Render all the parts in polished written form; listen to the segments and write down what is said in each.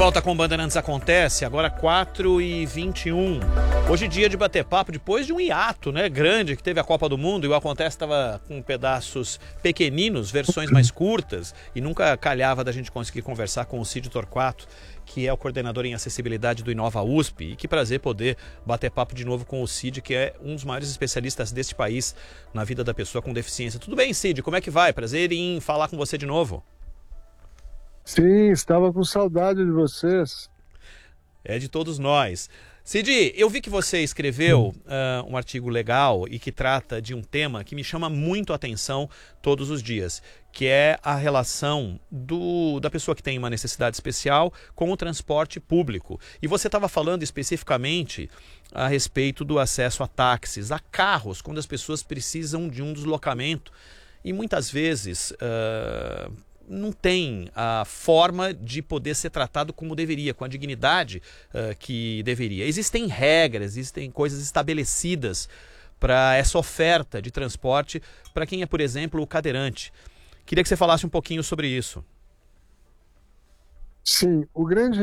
volta com o Bandeirantes Acontece, agora 4h21. Hoje dia de bater papo depois de um hiato, né, grande, que teve a Copa do Mundo e o Acontece estava com pedaços pequeninos, versões mais curtas, e nunca calhava da gente conseguir conversar com o Cid Torquato, que é o coordenador em acessibilidade do Inova USP. E que prazer poder bater papo de novo com o Cid, que é um dos maiores especialistas deste país na vida da pessoa com deficiência. Tudo bem, Cid? Como é que vai? Prazer em falar com você de novo. Sim, estava com saudade de vocês. É de todos nós. Cid, eu vi que você escreveu um artigo legal e que trata de um tema que me chama muito a atenção todos os dias, que é a relação da pessoa que tem uma necessidade especial com o transporte público. E você estava falando especificamente a respeito do acesso a táxis, a carros, quando as pessoas precisam de um deslocamento. E muitas vezes não tem a forma de poder ser tratado como deveria, com a dignidade que deveria. Existem regras, existem coisas estabelecidas para essa oferta de transporte para quem é, por exemplo, o cadeirante. Queria que você falasse um pouquinho sobre isso. Sim, o grande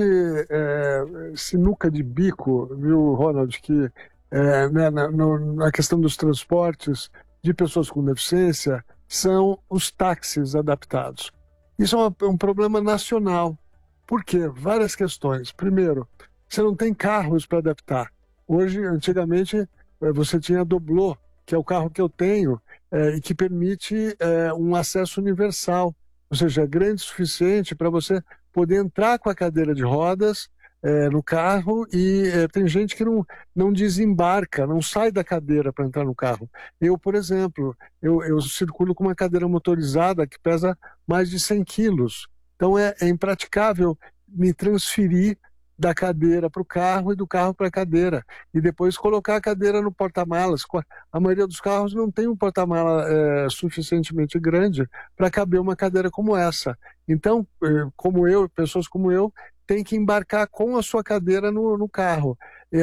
sinuca de bico, viu, Ronald, que né, na questão dos transportes de pessoas com deficiência são os táxis adaptados. Isso é um problema nacional. Por quê? Várias questões. Primeiro, você não tem carros para adaptar. Hoje, antigamente, você tinha a Doblô, que é o carro que eu tenho, e que permite um acesso universal. Ou seja, é grande o suficiente para você poder entrar com a cadeira de rodas no carro e tem gente que não desembarca, não sai da cadeira para entrar no carro. Eu, por exemplo, eu circulo com uma cadeira motorizada que pesa mais de 100 quilos. Então é impraticável me transferir da cadeira para o carro e do carro para a cadeira. E depois colocar a cadeira no porta-malas. A maioria dos carros não tem um porta-mala suficientemente grande para caber uma cadeira como essa. Então, pessoas como eu, têm que embarcar com a sua cadeira no carro.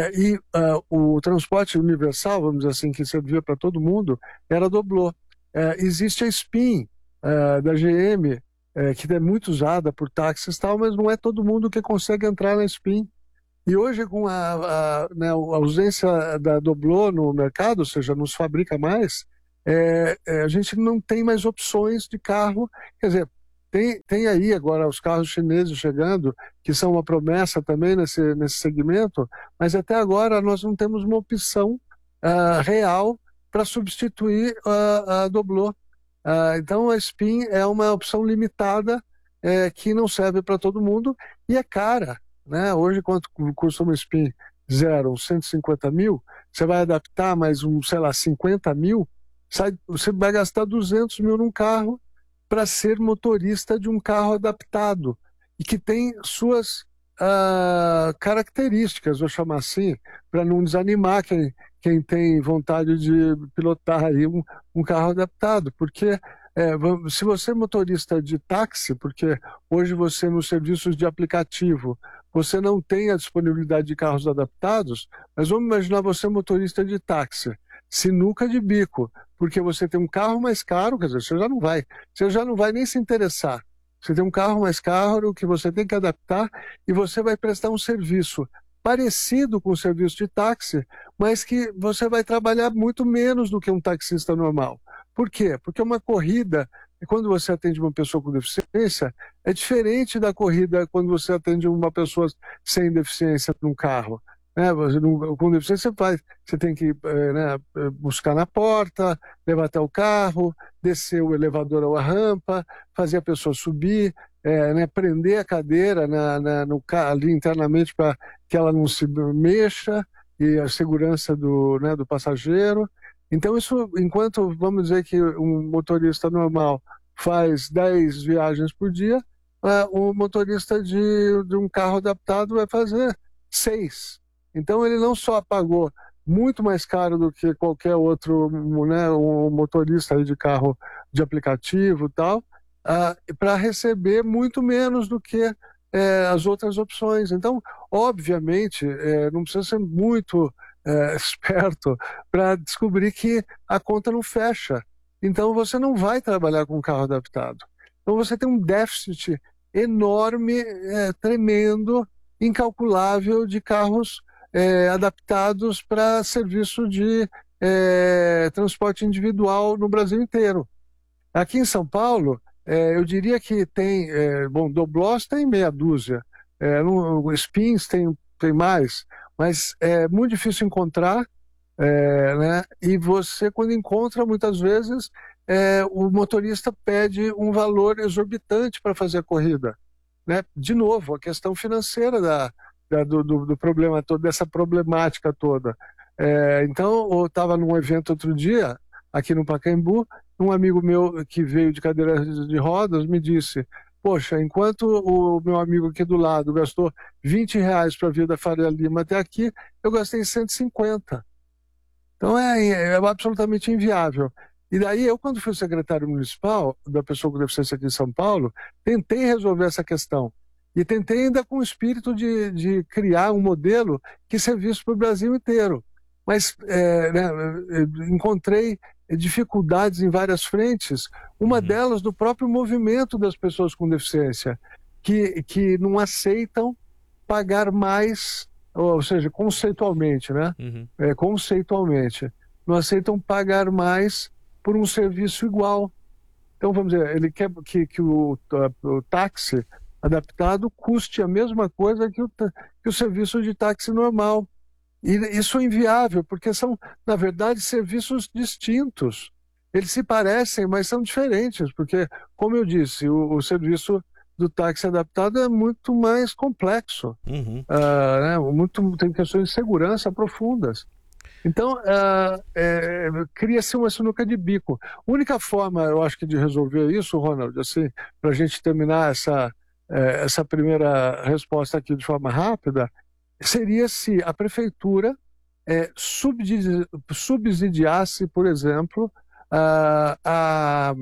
O transporte universal, vamos dizer assim, que servia para todo mundo, era Doblô. Existe a Spin, da GM, que é muito usada por táxis e tal, mas não é todo mundo que consegue entrar na Spin. E hoje, com a ausência da Doblô no mercado, ou seja, não se fabrica mais, a gente não tem mais opções de carro. Quer dizer, tem aí agora os carros chineses chegando, que são uma promessa também nesse segmento, mas até agora nós não temos uma opção real para substituir a Doblô. Então a Spin é uma opção limitada que não serve para todo mundo e é cara, né? Hoje, quanto custa uma Spin zero? 150 mil? Você vai adaptar mais 50 mil? Você vai gastar 200 mil num carro para ser motorista de um carro adaptado e que tem suas características, vou chamar assim, para não desanimar quem tem vontade de pilotar aí um carro adaptado, porque se você é motorista de táxi, porque hoje você nos serviços de aplicativo, você não tem a disponibilidade de carros adaptados, mas vamos imaginar você motorista de táxi, sinuca de bico, porque você tem um carro mais caro, quer dizer, você já não vai nem se interessar. Você tem um carro mais caro que você tem que adaptar e você vai prestar um serviço parecido com o serviço de táxi, mas que você vai trabalhar muito menos do que um taxista normal. Por quê? Porque uma corrida, quando você atende uma pessoa com deficiência, é diferente da corrida quando você atende uma pessoa sem deficiência num carro. Com deficiência você tem que buscar na porta, levar até o carro, descer o elevador ou a rampa, fazer a pessoa subir, prender a cadeira ali internamente para que ela não se mexa, e a segurança do passageiro. Então isso, enquanto vamos dizer que um motorista normal faz 10 viagens por dia, o motorista de um carro adaptado vai fazer 6. Então ele não só pagou muito mais caro do que qualquer outro um motorista aí de carro de aplicativo e tal, para receber muito menos do que as outras opções. Então, obviamente, não precisa ser muito esperto para descobrir que a conta não fecha. Então você não vai trabalhar com carro adaptado. Então você tem um déficit enorme, tremendo, incalculável de carros adaptados para serviço de transporte individual no Brasil inteiro. Aqui em São Paulo, eu diria que tem, doblós tem meia dúzia, spins tem mais, mas é muito difícil encontrar, né? E você, quando encontra, muitas vezes, o motorista pede um valor exorbitante para fazer a corrida, né? De novo, a questão financeira do problema todo, dessa problemática toda. Então, eu estava num evento outro dia, aqui no Pacaembu, um amigo meu que veio de cadeira de rodas me disse: poxa, enquanto o meu amigo aqui do lado gastou R$ 20 para vir da Faria Lima até aqui, eu gastei 150. Então é absolutamente inviável. E daí eu, quando fui secretário municipal da pessoa com deficiência aqui em São Paulo, tentei resolver essa questão. E tentei ainda com o espírito de criar um modelo que servisse para o Brasil inteiro. Mas né, encontrei dificuldades em várias frentes, uma delas do próprio movimento das pessoas com deficiência, que não aceitam pagar mais, ou seja, conceitualmente, né? Conceitualmente, não aceitam pagar mais por um serviço igual. Então, vamos dizer, ele quer que o táxi adaptado custe a mesma coisa que o serviço de táxi normal. E isso é inviável, porque são, na verdade, serviços distintos. Eles se parecem, mas são diferentes, porque, como eu disse, o serviço do táxi adaptado é muito mais complexo. Né? Tem questões de segurança profundas. Então, cria-se uma sinuca de bico. A única forma, eu acho, de resolver isso, Ronald, assim, para a gente terminar essa primeira resposta aqui de forma rápida, seria se a prefeitura subsidiasse, por exemplo, a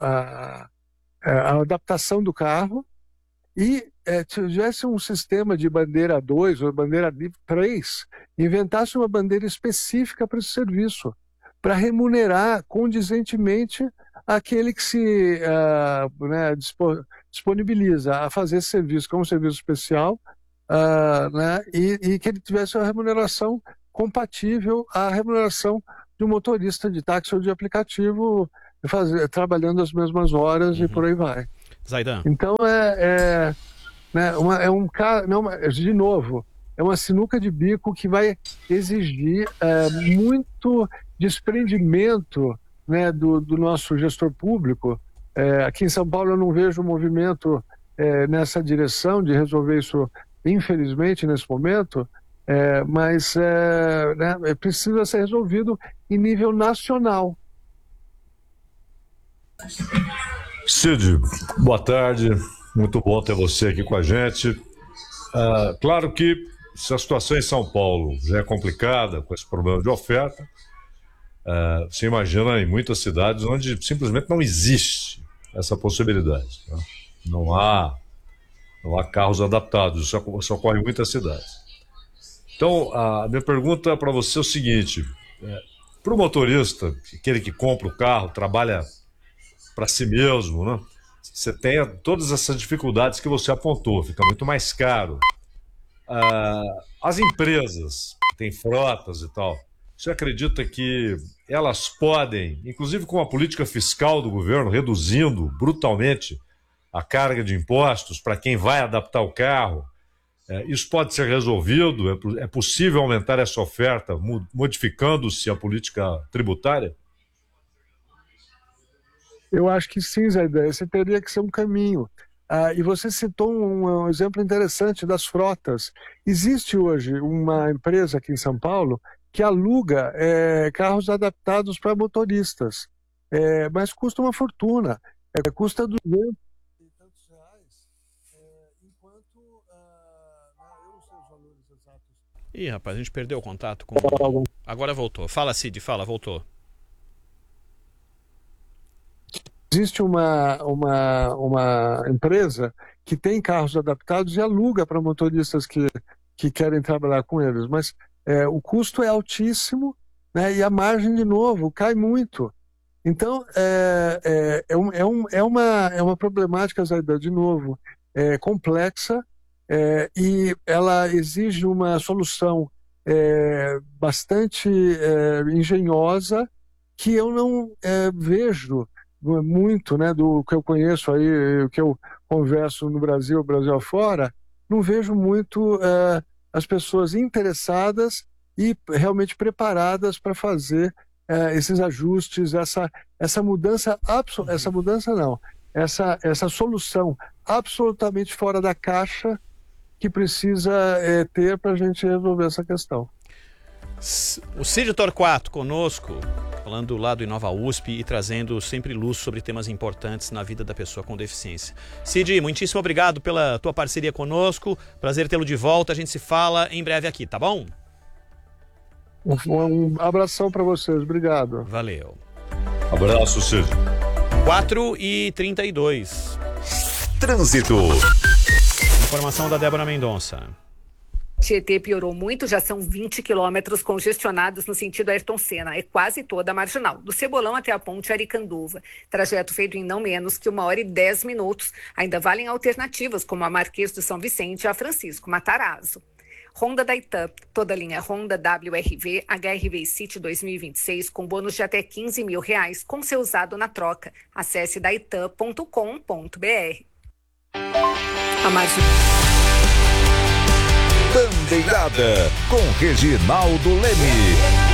adaptação do carro e tivesse um sistema de bandeira 2 ou bandeira 3, inventasse uma bandeira específica para esse serviço, para remunerar condizentemente aquele que se disponibiliza a fazer esse serviço, que é um serviço especial, né, e que ele tivesse uma remuneração compatível à remuneração de um motorista de táxi ou de aplicativo trabalhando as mesmas horas e por aí vai. Zaidan. Então de novo, é uma sinuca de bico que vai exigir muito desprendimento, né, do nosso gestor público. Aqui em São Paulo eu não vejo movimento nessa direção de resolver isso, infelizmente, nesse momento, mas precisa ser resolvido em nível nacional. Cid, boa tarde, muito bom ter você aqui com a gente. Claro que se a situação em São Paulo já é complicada, com esse problema de oferta, você imagina em muitas cidades onde simplesmente não existe essa possibilidade. Né? Não há carros adaptados, isso ocorre em muitas cidades. Então, a minha pergunta para você é o seguinte: para o motorista, aquele que compra o carro, trabalha para si mesmo, né? Você tem todas essas dificuldades que você apontou, fica muito mais caro. As empresas que têm frotas e tal, você acredita que elas podem, inclusive com a política fiscal do governo, reduzindo brutalmente a carga de impostos para quem vai adaptar o carro, isso pode ser resolvido? É possível aumentar essa oferta modificando-se a política tributária? Eu acho que sim, Zaidan. Esse teria que ser um caminho. E você citou um exemplo interessante das frotas. Existe hoje uma empresa aqui em São Paulo que aluga carros adaptados para motoristas, mas custa uma fortuna. Custa 200 e tantos reais, enquanto eu não sei os valores exatos. Ih, rapaz, a gente perdeu o contato com... Agora voltou. Fala, Cid, fala, voltou. Existe uma empresa que tem carros adaptados e aluga para motoristas que querem trabalhar com eles, mas o custo é altíssimo, né, e a margem, de novo, cai muito. Então, é uma problemática, Zaidan, de novo, complexa e ela exige uma solução bastante engenhosa, que eu não vejo muito, né, do que eu conheço aí, o que eu converso no Brasil afora, não vejo muito as pessoas interessadas e realmente preparadas para fazer esses ajustes, essa mudança, essa solução absolutamente fora da caixa que precisa ter para a gente resolver essa questão. O Cid Torquato conosco, falando lá do Inova USP e trazendo sempre luz sobre temas importantes na vida da pessoa com deficiência. Cid, muitíssimo obrigado pela tua parceria conosco, prazer tê-lo de volta, a gente se fala em breve aqui, tá bom? Um abração para vocês, obrigado. Valeu. Abraço, Cid. 4h32. Trânsito. Informação da Débora Mendonça. Tietê piorou muito, já são 20 quilômetros congestionados no sentido Ayrton Senna. É quase toda a marginal, do Cebolão até a ponte Aricanduva. Trajeto feito em não menos que 1h10. Ainda valem alternativas, como a Marquês de São Vicente e a Francisco Matarazzo. Honda da Itam, toda a linha Honda WRV, HRV City 2026 com bônus de até R$15 mil com seu usado na troca. Acesse daitam.com.br. A margem... Bandeirada com Reginaldo Leme.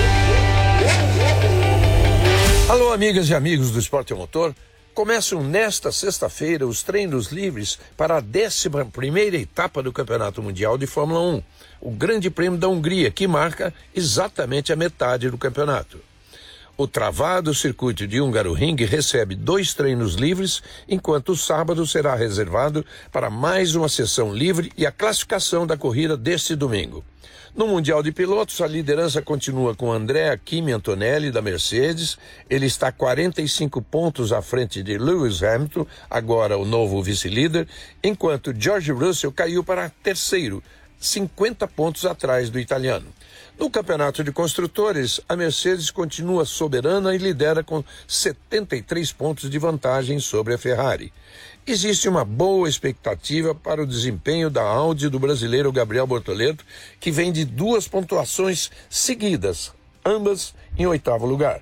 Alô, amigas e amigos do Esporte Motor. Começam nesta sexta-feira os treinos livres para a 11ª etapa do Campeonato Mundial de Fórmula 1, o Grande Prêmio da Hungria, que marca exatamente a metade do campeonato. O travado circuito de Hungaroring recebe 2 treinos livres, enquanto o sábado será reservado para mais uma sessão livre e a classificação da corrida deste domingo. No Mundial de Pilotos, a liderança continua com Andrea Kimi Antonelli, da Mercedes. Ele está 45 pontos à frente de Lewis Hamilton, agora o novo vice-líder, enquanto George Russell caiu para terceiro, 50 pontos atrás do italiano. No Campeonato de Construtores, a Mercedes continua soberana e lidera com 73 pontos de vantagem sobre a Ferrari. Existe uma boa expectativa para o desempenho da Audi do brasileiro Gabriel Bortoleto, que vem de 2 pontuações seguidas, ambas em 8º lugar.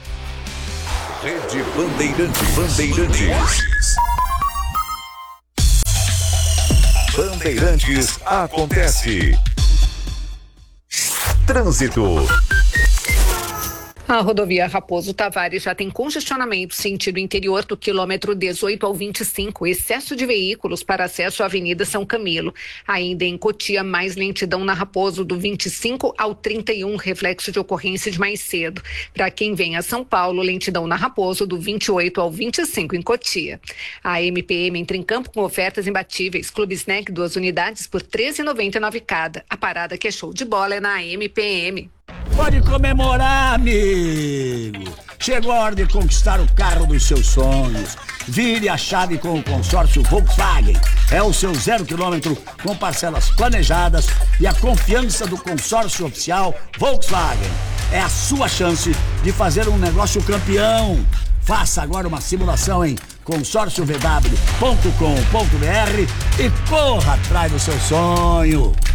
Rede Bandeirantes. Bandeirantes acontece. Trânsito. A rodovia Raposo Tavares já tem congestionamento sentido interior do quilômetro 18 ao 25, excesso de veículos para acesso à Avenida São Camilo. Ainda em Cotia, mais lentidão na Raposo do 25 ao 31, reflexo de ocorrência de mais cedo. Para quem vem a São Paulo, lentidão na Raposo do 28 ao 25 em Cotia. A MPM entra em campo com ofertas imbatíveis. Clube Snack 2 unidades por R$ 13,99 cada. A parada que é show de bola é na MPM. Pode comemorar, amigo! Chegou a hora de conquistar o carro dos seus sonhos. Vire a chave com o consórcio Volkswagen. É o seu 0 km com parcelas planejadas e a confiança do consórcio oficial Volkswagen. É a sua chance de fazer um negócio campeão. Faça agora uma simulação em consórciovw.com.br e corra atrás do seu sonho.